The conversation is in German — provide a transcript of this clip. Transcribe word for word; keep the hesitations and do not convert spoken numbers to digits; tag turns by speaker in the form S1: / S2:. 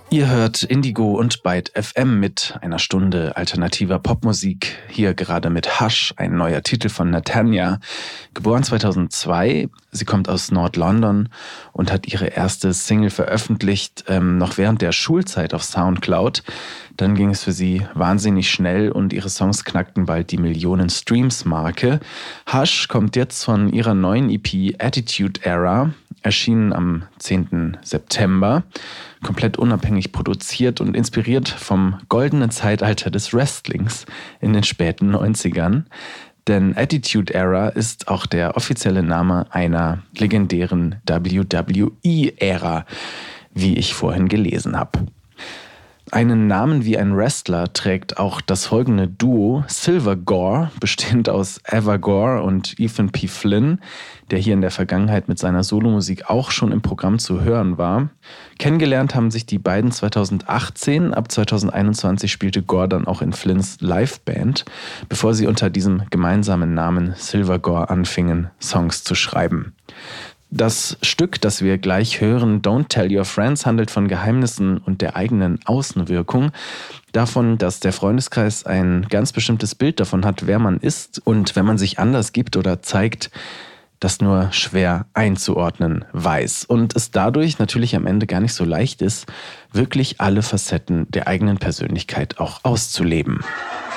S1: Ihr hört Indigo und Byte F M mit einer Stunde alternativer Popmusik. Hier gerade mit Hush, ein neuer Titel von Natanya. Geboren zweitausendzwei, sie kommt aus Nord-London und hat ihre erste Single veröffentlicht, ähm, noch während der Schulzeit auf Soundcloud. Dann ging es für sie wahnsinnig schnell und ihre Songs knackten bald die Millionen-Streams-Marke. Hush kommt jetzt von ihrer neuen E P Attitude Era, erschienen am zehnten September. Komplett unabhängig produziert und inspiriert vom goldenen Zeitalter des Wrestlings in den späten neunzigern. Denn Attitude Era ist auch der offizielle Name einer legendären W W E-Ära, wie ich vorhin gelesen habe. Einen Namen wie ein Wrestler trägt auch das folgende Duo Silver Gore, bestehend aus Eva Gore und Ethan P. Flynn, der hier in der Vergangenheit mit seiner Solomusik auch schon im Programm zu hören war. Kennengelernt haben sich die beiden zweitausendachtzehn, ab zweitausendeinundzwanzig spielte Gore dann auch in Flynns Liveband, bevor sie unter diesem gemeinsamen Namen Silver Gore anfingen, Songs zu schreiben. Das Stück, das wir gleich hören, Don't Tell Your Friends, handelt von Geheimnissen und der eigenen Außenwirkung. Davon, dass der Freundeskreis ein ganz bestimmtes Bild davon hat, wer man ist und wenn man sich anders gibt oder zeigt, das nur schwer einzuordnen weiß. Und es dadurch natürlich am Ende gar nicht so leicht ist, wirklich alle Facetten der eigenen Persönlichkeit auch auszuleben.